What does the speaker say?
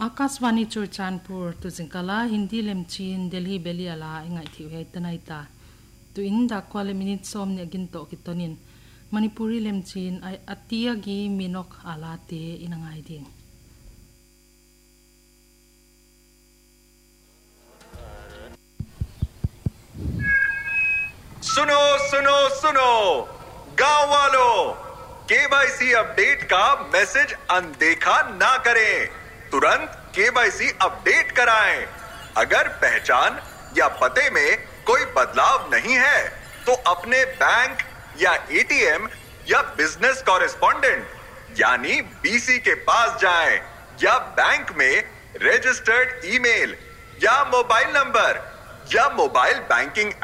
आकाशवाणी चुरचानपुर तुजिंकला हिंदी लेमचीन दिल्ली बेली अला इंगाई थिवे तनाइता तु इन दाक्वाले मिनिट सोम ने गिनतो कितोनिन मणिपुरी लेमचीन आई अतिया गी मिनोक आलाते इनंगाई दिन सुनो सुनो सुनो गांव वालों, केवाईसी अपडेट का मैसेज अनदेखा ना करें। तुरंत केवाईसी अपडेट कराएं। अगर पहचान या पते में कोई बदलाव नहीं है तो अपने बैंक या एटीएम या बिजनेस कॉरेस्पॉन्डेंट यानी बीसी के पास जाएं या बैंक में रजिस्टर्ड ईमेल या मोबाइल नंबर या मोबाइल बैंकिंग